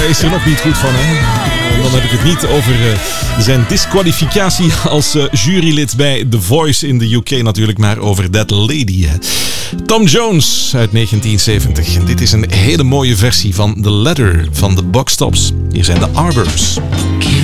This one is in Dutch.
is er nog niet goed van, hè? En dan heb ik het niet over zijn disqualificatie als jurylid bij The Voice in de UK natuurlijk, maar over That Lady. Tom Jones uit 1970. En dit is een hele mooie versie van The Letter van de Box Tops. Hier zijn de Arbors.